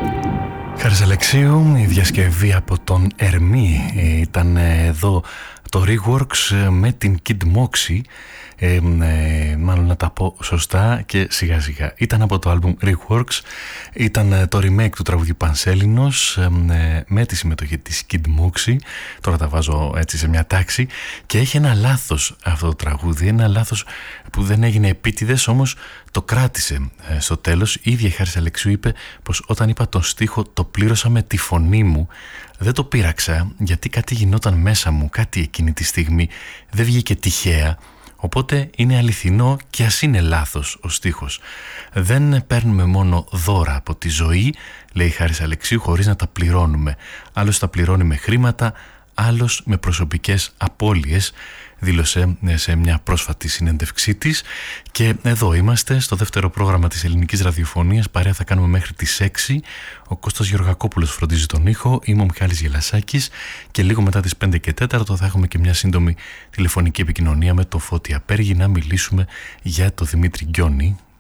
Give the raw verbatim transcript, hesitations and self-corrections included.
Χάρης Αλεξίου, η διασκευή από τον Ερμή. Ήταν εδώ το Reworks με την Kid Moxie. Ε, ε, μάλλον να τα πω σωστά και σιγά σιγά. Ήταν από το άλμπουμ Reworks. Ήταν το remake του τραγουδιού Πανσέλινος, ε, ε, με τη συμμετοχή της Kid Moxie. Τώρα τα βάζω έτσι σε μια τάξη. Και έχει ένα λάθος αυτό το τραγούδι. Ένα λάθος που δεν έγινε επίτηδες, όμως το κράτησε ε, στο τέλος. Η ίδια η Χάρης Αλεξίου είπε πως όταν είπα τον στίχο το πλήρωσα με τη φωνή μου. Δεν το πείραξα γιατί κάτι γινόταν μέσα μου, κάτι εκείνη τη στιγμή. Δεν βγήκε τυχαία. Οπότε είναι αληθινό και ας είναι λάθος ο στίχος. Δεν παίρνουμε μόνο δώρα από τη ζωή, λέει η Χάρης Αλεξίου, χωρίς να τα πληρώνουμε. Άλλος τα πληρώνει με χρήματα, άλλος με προσωπικές απώλειες, δήλωσε σε μια πρόσφατη συνέντευξή της. Και εδώ είμαστε στο δεύτερο πρόγραμμα της ελληνικής ραδιοφωνίας. Παρέα θα κάνουμε μέχρι τις έξι. Ο Κώστας Γεωργακόπουλος φροντίζει τον ήχο. Είμαι ο Μιχάλης Γελασάκης. Και λίγο μετά τις πέντε και τέσσερα θα έχουμε και μια σύντομη τηλεφωνική επικοινωνία με τον Φώτη Απέργη να μιλήσουμε για το Δημήτρη Γκιόνη,